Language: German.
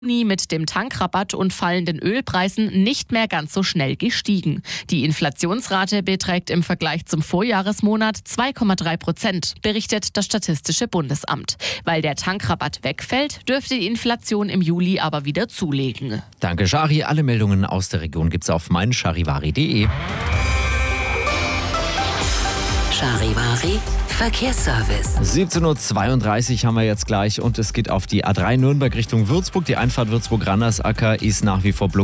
mit dem Tankrabatt und fallenden Ölpreisen nicht mehr ganz so schnell gestiegen. Die Inflationsrate beträgt im Vergleich zum Vorjahresmonat 2,3%, berichtet das Statistische Bundesamt. Weil der Tankrabatt wegfällt, dürfte die Inflation im Juli aber wieder zulegen. Danke, Shari. Alle Meldungen aus der Region gibt's auf meincharivari.de. Charivari Verkehrsservice. 17.32 Uhr haben wir jetzt gleich und es geht auf die A3 Nürnberg Richtung Würzburg. Die Einfahrt Würzburg-Randersacker ist nach wie vor blockiert.